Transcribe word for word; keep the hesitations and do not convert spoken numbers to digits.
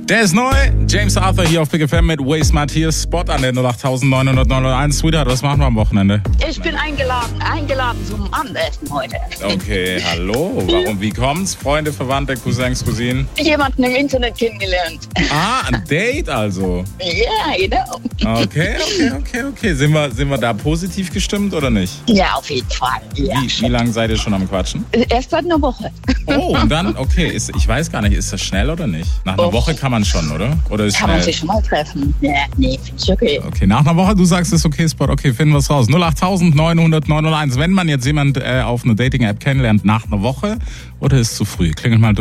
Der ist neu. James Arthur hier auf Big F M mit Waste My Tears. Spot an der null acht neun null null eins. Sweetheart, was machen wir am Wochenende? Ich bin eingeladen, eingeladen zum Abendessen heute. Okay, hallo. Warum, wie kommt's? Freunde, Verwandte, Cousins, Cousinen? Jemanden im Internet kennengelernt. Ah, ein Date also. Ja, genau. Okay, okay, okay, okay. Sind wir, sind wir da positiv gestimmt oder nicht? Ja, auf jeden Fall. Ja. Wie, wie lange seid ihr schon am Quatschen? Erst seit einer Woche. Oh, und dann, okay, ist, ich weiß gar nicht, ist das schnell oder nicht? Nach einer Och. Woche kann man schon, oder? Oder ist Kann schnell? man sich schon mal treffen? Ja, nee, finde ich okay. Okay, nach einer Woche, du sagst, es ist okay, Spot, okay, finden wir es raus. null acht neun null null neun null eins. Wenn man jetzt jemand äh, auf einer Dating-App kennenlernt, nach einer Woche oder ist es zu früh? Klingelt mal durch.